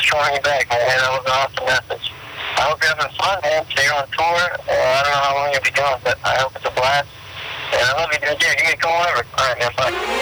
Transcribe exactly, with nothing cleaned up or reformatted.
calling you back, man. That was an awesome message. I hope you're having fun, man. So you're on tour. Uh, I don't know how long you'll be gone, but I hope it's a blast. And I love you, dude. Yeah, give me a call whenever. All right, man. Bye.